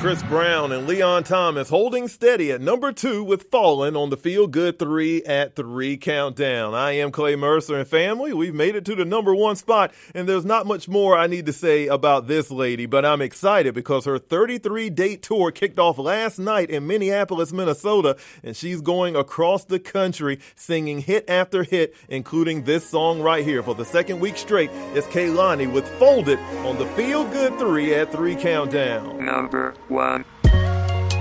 Chris Brown and Leon Thomas holding steady at number 2 with Fallin' on the Feel Good 3 at 3 countdown. I am Clay Mercer and family. We've made it to the number 1 spot, and there's not much more I need to say about this lady, but I'm excited because her 33-date tour kicked off last night in Minneapolis, Minnesota, and she's going across the country singing hit after hit, including this song right here. For the second week straight, it's Kehlani with Folded on the Feel Good 3 at 3 countdown. Number 1.